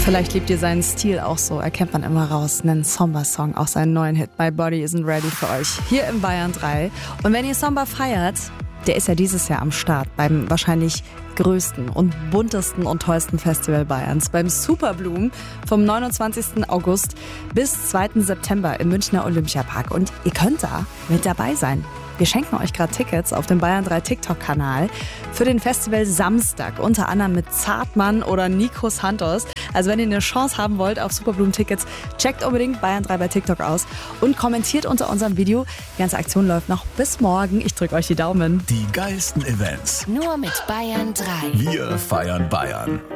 Vielleicht liebt ihr seinen Stil auch so, erkennt man immer raus. Einen Somber-Song, auch seinen neuen Hit My Body Isn't Ready für euch. Hier im Bayern 3. Und wenn ihr Somber feiert, der ist ja dieses Jahr am Start beim wahrscheinlich größten und buntesten und tollsten Festival Bayerns, beim Superbloom vom 29. August bis 2. September im Münchner Olympiapark. Und ihr könnt da mit dabei sein. Wir schenken euch gerade Tickets auf dem Bayern 3 TikTok-Kanal für den Festival Samstag, unter anderem mit Zartmann oder Nico Santos. Also wenn ihr eine Chance haben wollt auf Superblumen-Tickets, checkt unbedingt Bayern 3 bei TikTok aus und kommentiert unter unserem Video. Die ganze Aktion läuft noch bis morgen. Ich drücke euch die Daumen. Die geilsten Events. Nur mit Bayern 3. Wir feiern Bayern.